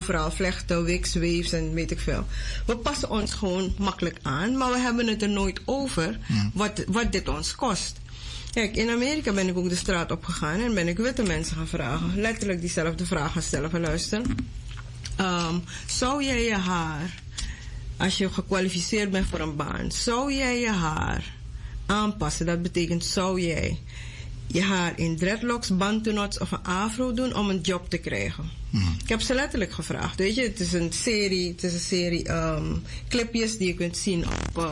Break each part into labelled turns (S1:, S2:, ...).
S1: overal. Vlechten, wiks, weefs en weet ik veel. We passen ons gewoon makkelijk aan, maar we hebben het er nooit over wat dit ons kost. Kijk, in Amerika ben ik ook de straat opgegaan en ben ik witte mensen gaan vragen. Letterlijk diezelfde vraag gaan stellen van luister. Zou jij je haar, als je gekwalificeerd bent voor een baan, zou jij je haar aanpassen? Dat betekent, zou jij je haar in dreadlocks, bantu-knots of een afro doen om een job te krijgen? Ik heb ze letterlijk gevraagd. Weet je, het is een serie clipjes die je kunt zien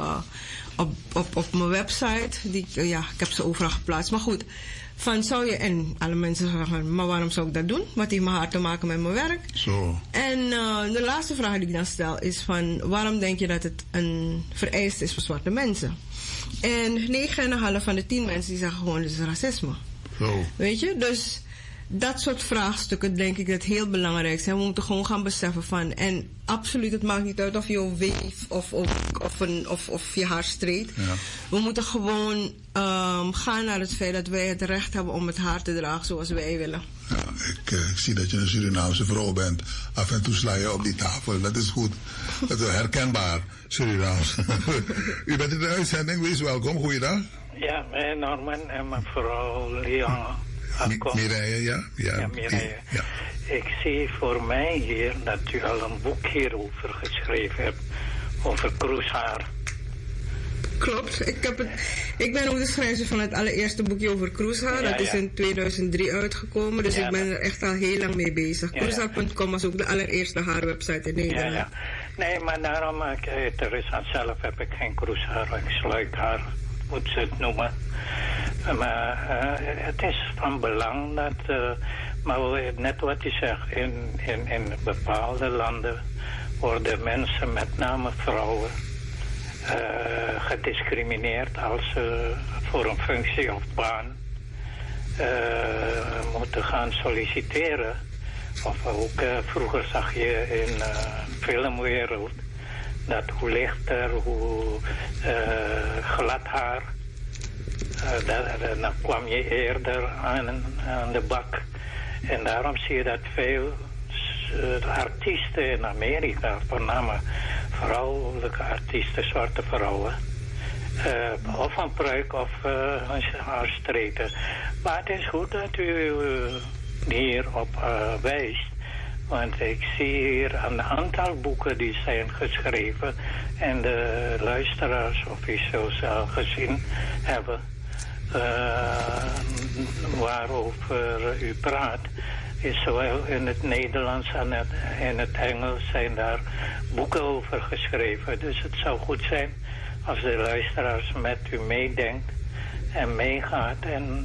S1: op mijn website. Ik heb ze overal geplaatst. Maar goed, en alle mensen zeggen, maar waarom zou ik dat doen? Wat heeft mijn haar te maken met mijn werk?
S2: Zo.
S1: En de laatste vraag die ik dan stel is van, waarom denk je dat het een vereiste is voor zwarte mensen? En 9,5 van de 10 mensen die zeggen gewoon, het is racisme.
S2: Zo.
S1: Weet je, dus dat soort vraagstukken denk ik dat heel belangrijk zijn. We moeten gewoon gaan beseffen van, en absoluut, het maakt niet uit of je weef of je haar streed. Ja. We moeten gewoon gaan naar het feit dat wij het recht hebben om het haar te dragen zoals wij willen.
S2: Ja, ik zie dat je een Surinaamse vrouw bent. Af en toe sla je op die tafel. Dat is goed. Dat is herkenbaar, Surinaams. U bent in de uitzending. Wees welkom. Goeiedag.
S3: Ja, Norman en mevrouw Leon.
S2: Mireille, ja?
S3: Ja, Mireille. Ja. Ik zie voor mij hier dat u al een boek hierover geschreven hebt. Over kroeshaar.
S1: Klopt. Ik ben ook de schrijver van het allereerste boekje over kroeshaar. Dat is in 2003 uitgekomen. Dus ik ben er echt al heel lang mee bezig. Kroeshaar.com was ook de allereerste haarwebsite in Nederland.
S3: Ja. Nee, maar daarom, Teresa, zelf heb ik geen kroeshaar. Ik sluikhaar, moet ze het noemen. Maar het is van belang dat, maar net wat je zegt, in bepaalde landen worden mensen, met name vrouwen, gediscrimineerd als ze voor een functie of baan moeten gaan solliciteren. Of ook vroeger zag je in de filmwereld dat hoe lichter, hoe glad haar, dan kwam je eerder aan de bak. En daarom zie je dat veel artiesten in Amerika, voornamelijk vrouwelijke artiesten, zwarte vrouwen, of een pruik of een haarstreken. Maar het is goed dat u hierop wijst. Want ik zie hier een aantal boeken die zijn geschreven en de luisteraars officials al gezien hebben waarover u praat. Is zowel in het Nederlands en in het Engels zijn daar boeken over geschreven. Dus het zou goed zijn als de luisteraars met u meedenkt en meegaat. En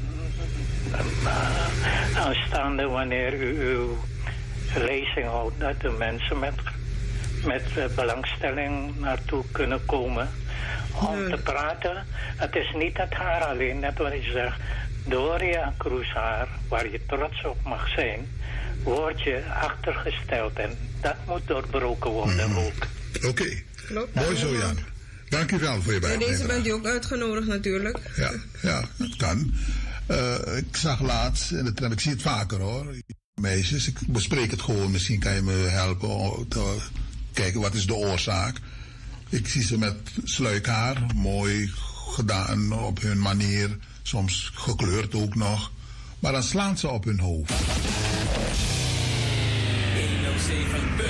S3: aanstaande wanneer u uw lezing houdt, dat de mensen met belangstelling naartoe kunnen komen om te praten. Het is niet het haar alleen, net wat je zegt. Door je kroeshaar, waar je trots op mag zijn, word je achtergesteld. En dat moet doorbroken worden ook.
S2: Oké. Mooi zo, Jan. Dank u wel voor je bijdrage.
S1: Deze bent u ook uitgenodigd natuurlijk.
S2: Ja, dat kan. Ik zag laatst in de tram, ik zie het vaker hoor. Meisjes, ik bespreek het gewoon. Misschien kan je me helpen om te kijken wat is de oorzaak. Ik zie ze met sluikhaar, mooi gedaan op hun manier. Soms gekleurd ook nog. Maar dan slaan ze op hun hoofd.
S4: 107.9